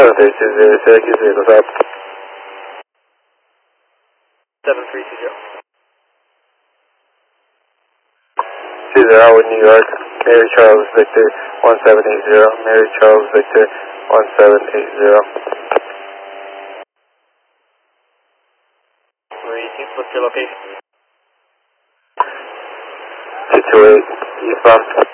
Syracuse, vehicles up. 7320. Cesar Howard, New York. Mary Charles Victor 1780. Mary Charles Victor 1780. 318, what's your location? 228 eastbound.